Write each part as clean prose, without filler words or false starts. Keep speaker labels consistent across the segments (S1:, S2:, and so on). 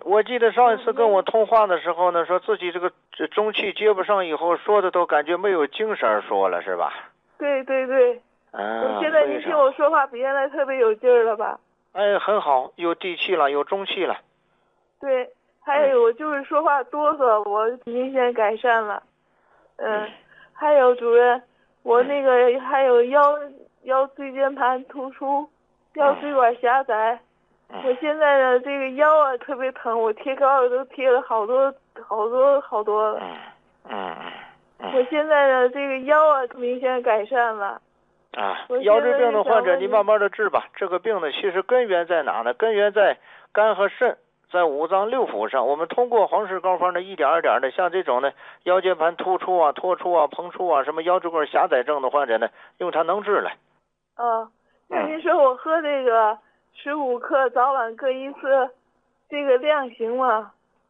S1: 我记得上一次跟我通话的时候呢，说自己这中气接不上，以后说的都感觉没有精神说了，是吧？
S2: 对对对。我现在您听我说话比原来特别有劲儿了吧？
S1: 哎，很好，有地气了，有中气了。
S2: 对，还有我就是说话哆嗦，我明显改善了。还有主任，我那个还有腰椎间盘突出，腰椎管狭窄。我现在的这个腰啊特别疼，我贴膏药都贴了好多了。我现在的这个腰啊明显改善了。
S1: 腰椎病的患者，你慢慢的治吧。这个病呢，其实根源在哪呢？根源在肝和肾，在五脏六腑上。我们通过黄氏膏方呢，一点儿点儿的，像这种呢，腰间盘突出啊、脱出啊、膨出啊，什么腰椎管狭窄症的患者呢，用它能治了。
S2: 那您说我喝这个15克早晚各一次，这个量行吗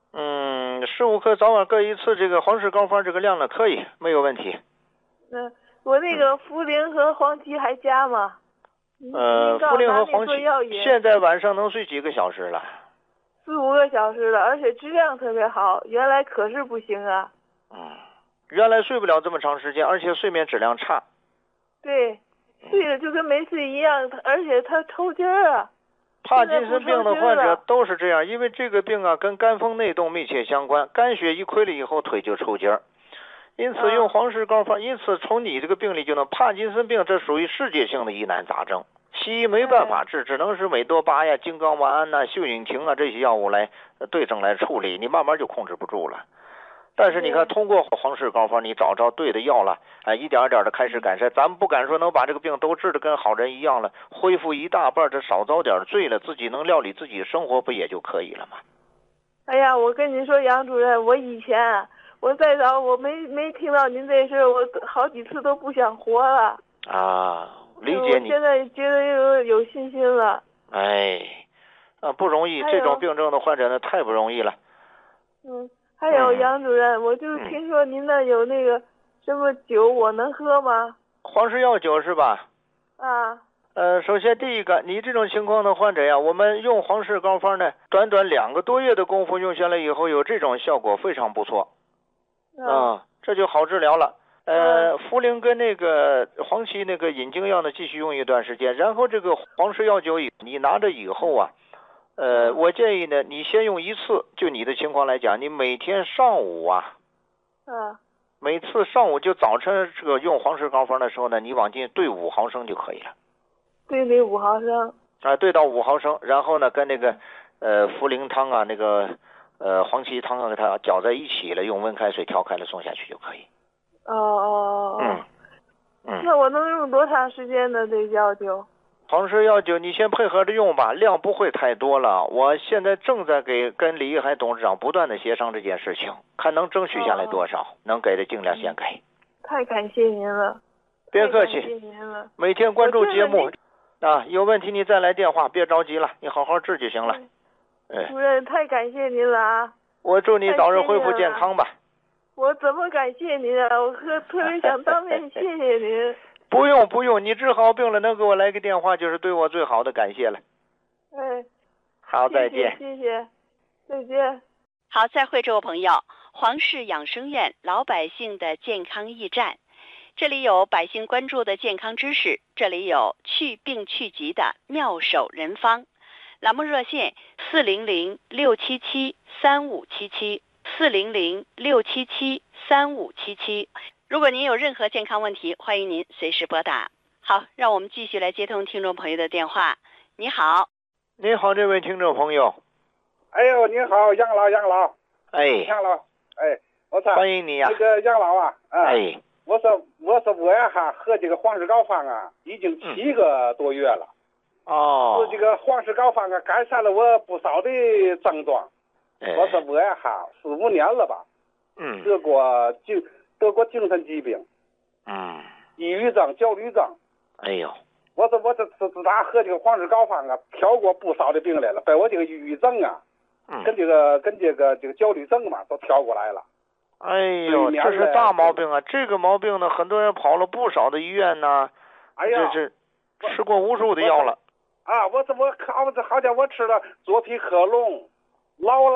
S1: ？15克早晚各一次，这个黄氏膏方这个量呢，可以，没有问题。
S2: 我那个茯苓和黄芪还加吗？
S1: 茯苓和黄芪现在晚上能睡几个小时了
S2: ？4、5个小时了，而且质量特别好，原来可是不行啊。
S1: 原来睡不了这么长时间，而且睡眠质量差。
S2: 对，睡了就跟没睡一样，而且他抽筋儿啊。
S1: 帕金森病的患者都是这样，因为这个病啊跟肝风内动密切相关，肝血一亏了以后腿就抽筋儿。因此用黄氏膏方，因此从你这个病里就能，帕金森病这属于世界性的疑难杂症，西医没办法治，只能是美多巴呀、金刚烷胺呐、溴隐亭啊这些药物来对症来处理，你慢慢就控制不住了。但是你看，通过黄氏膏方，你找着对的药了，一点点的开始改善。咱们不敢说能把这个病都治得跟好人一样了，恢复一大半，这少遭点罪了，自己能料理自己生活不也就可以了吗？
S2: 哎呀，我跟您说，杨主任，我以前我再早我没听到您这事，我好几次都不想活了。
S1: 理解你。
S2: 我现在觉得有信心了。
S1: 不容易，这种病症的患者呢，太不容易了。
S2: 还有杨主任，我就听说您那有那个什么酒，我能喝吗？
S1: 黄氏药酒是吧？首先第一个，你这种情况的患者呀，我们用黄氏膏方呢，短短2个多月的功夫用下来以后，有这种效果非常不错。这就好治疗了。茯苓跟那个黄芪那个引经药呢，继续用一段时间，然后这个黄氏药酒你拿着以后啊，我建议呢，你先用一次，就你的情况来讲，你每天上午每次上午就早晨这个用黄氏膏方的时候呢，你往进兑5毫升就可以了。
S2: 兑那5毫升。
S1: 兑到5毫升，然后呢跟那个茯苓汤啊，那个黄芪汤啊，给它搅在一起了，用温开水调开了送下去就可以。
S2: 那我能用多长时间呢？这药酒？
S1: 黄氏药酒你先配合着用吧，量不会太多了。我现在正在跟李一海董事长不断的协商这件事情，看能争取下来多少，能给的尽量先给。
S2: 太感谢您了。
S1: 别客气。
S2: 感谢您了。
S1: 每天关注节目有问题你再来电话，别着急了，你好好治就行了。
S2: 主任，太感谢您了啊！
S1: 我祝你早日恢复健康吧。
S2: 我怎么感谢您啊？我特别想当面谢谢您。
S1: 不用，你治好病了能给我来个电话，就是对我最好的感谢了。好，再见。
S2: 谢谢，再见。
S3: 好，再会，这位朋友。黄氏养生院，老百姓的健康驿站，这里有百姓关注的健康知识，这里有去病去疾的妙手人方。栏目热线400-677-3577，400-677-3577。如果您有任何健康问题，欢迎您随时拨打。好，让我们继续来接通听众朋友的电话。你好。
S1: 你好，这位听众朋友。
S4: 哎呦，你好，杨老。杨老，我操，
S1: 欢迎你呀。
S4: 那个杨老啊，我说我呀喝这个黄氏膏方啊，已经7个多月了。是这个黄氏膏方啊，改善了我不少的症状。我说我呀4、5年了吧。得过精神疾病。抑郁症、焦虑症。我说我这自打喝这个黄氏膏方啊，挑过不少的病来了，把我这个抑郁症啊，跟这个焦虑症嘛，都挑过来了。
S1: 这是大毛病啊！这个毛病呢，很多人跑了不少的医院呢。这吃过无数的药了。
S4: 我靠，这好家伙，我吃了左匹克隆、劳